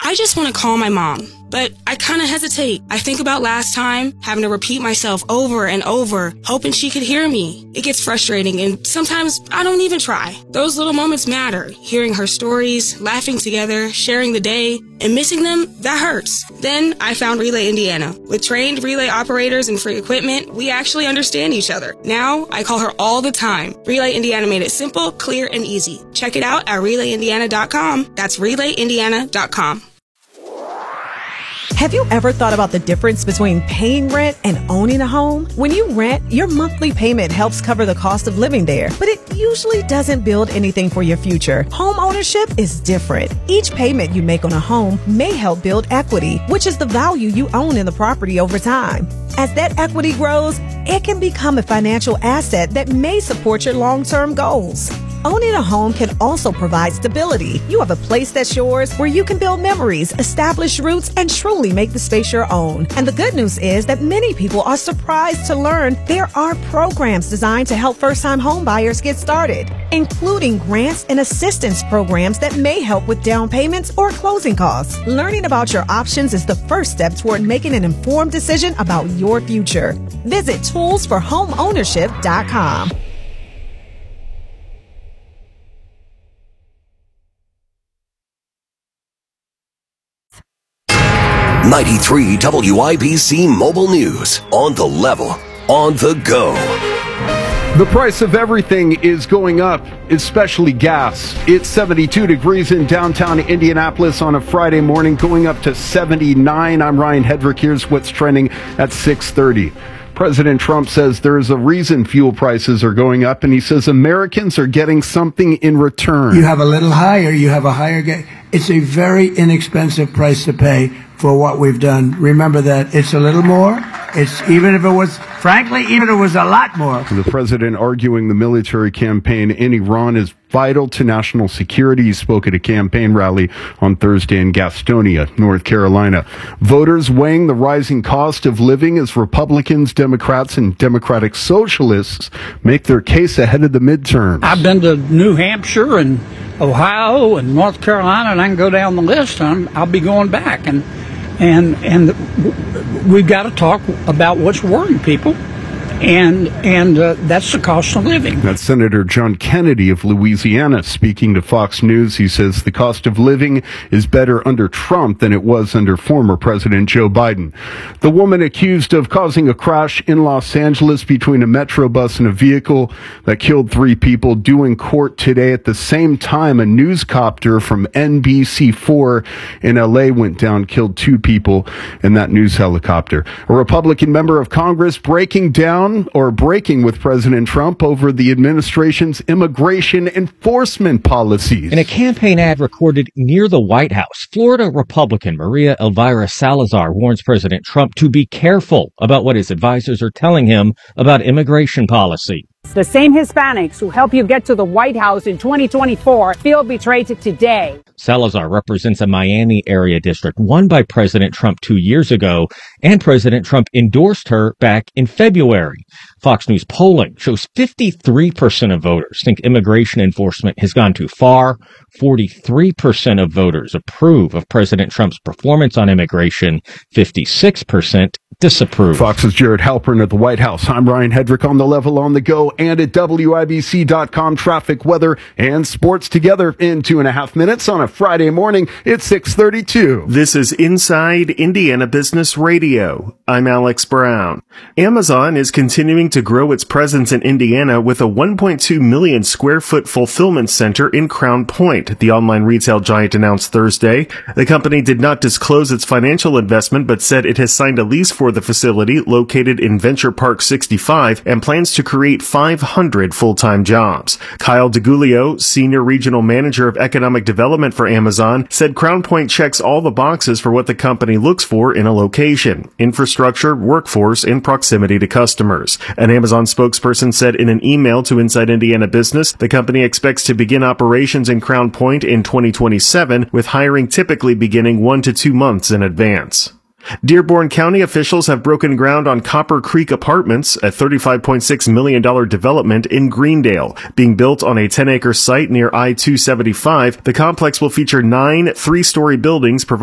I just want to call my mom, but I kind of hesitate. I think about last time, having to repeat myself over and over, hoping she could hear me. It gets frustrating, and sometimes I don't even try. Those little moments matter. Hearing her stories, laughing together, sharing the day, and missing them, that hurts. Then I found Relay Indiana. With trained relay operators and free equipment, we actually understand each other. Now, I call her all the time. Relay Indiana made it simple, clear, and easy. Check it out at RelayIndiana.com. That's RelayIndiana.com. Have you ever thought about the difference between paying rent and owning a home? When you rent, your monthly payment helps cover the cost of living there, but it usually doesn't build anything for your future. Home ownership is different. Each payment you make on a home may help build equity, which is the value you own in the property over time. As that equity grows, it can become a financial asset that may support your long-term goals. Owning a home can also provide stability. You have a place that's yours where you can build memories, establish roots, and truly make the space your own. And the good news is that many people are surprised to learn there are programs designed to help first-time home buyers get started, including grants and assistance programs that may help with down payments or closing costs. Learning about your options is the first step toward making an informed decision about your future. Visit toolsforhomeownership.com. 93 WIBC Mobile News. On the level, on the go. The price of everything is going up, especially gas. It's 72 degrees in downtown Indianapolis on a Friday morning, going up to 79. I'm Ryan Hedrick. Here's what's trending at 6:30. President Trump says there is a reason fuel prices are going up, and he says Americans are getting something in return. You have a little higher, you have a higher it's a very inexpensive price to pay for what we've done. Remember that it's a little more. It's even if it was a lot more. The president arguing the military campaign in Iran is vital to national security. He spoke at a campaign rally on Thursday in Gastonia, North Carolina. Voters weighing the rising cost of living as Republicans, Democrats, and Democratic Socialists make their case ahead of the midterms. I've been to New Hampshire and Ohio and North Carolina, and I can go down the list. I'll be going back, and we've got to talk about what's worrying people, and that's the cost of living. That's Senator John Kennedy of Louisiana speaking to Fox News. He says the cost of living is better under Trump than it was under former President Joe Biden. The woman accused of causing a crash in Los Angeles between a Metro bus and a vehicle that killed 3 people due in court today. At the same time, a newscopter from NBC4 in LA went down, killed 2 people in that news helicopter. A Republican member of Congress breaking with President Trump over the administration's immigration enforcement policies. In a campaign ad recorded near the White House, Florida Republican Maria Elvira Salazar warns President Trump to be careful about what his advisors are telling him about immigration policy. The same Hispanics who helped you get to the White House in 2024 feel betrayed today. Salazar represents a Miami area district won by President Trump 2 years ago, and President Trump endorsed her back in February. Fox News polling shows 53% of voters think immigration enforcement has gone too far. 43% of voters approve of President Trump's performance on immigration. 56% disapprove. Fox's Jared Halpern at the White House. I'm Ryan Hedrick on the level, on the go, and at WIBC.com. Traffic, weather, and sports together in 2.5 minutes on a Friday morning. It's 6:32. This is Inside Indiana Business Radio. I'm Alex Brown. Amazon is continuing to grow its presence in Indiana with a 1.2 million square foot fulfillment center in Crown Point, the online retail giant announced Thursday. The company did not disclose its financial investment, but said it has signed a lease for the facility located in Venture Park 65 and plans to create 500 full-time jobs. Kyle DeGulio, Senior Regional Manager of Economic Development for Amazon, said Crown Point checks all the boxes for what the company looks for in a location: infrastructure, workforce, and proximity to customers. An Amazon spokesperson said in an email to Inside Indiana Business, the company expects to begin operations in Crown Point in 2027, with hiring typically beginning 1 to 2 months in advance. Dearborn County officials have broken ground on Copper Creek Apartments, a $35.6 million development in Greendale. Being built on a 10-acre site near I-275, the complex will feature 9 3-story buildings